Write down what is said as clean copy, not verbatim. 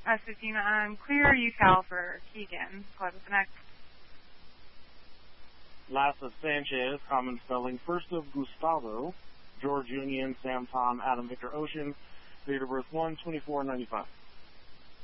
S15 unclear, UCal for Keegan. Go ahead with the next. Last of Sanchez, common spelling. First of Gustavo, George Union, Sam Tom, Adam Victor Ocean, date of birth 1/24/95.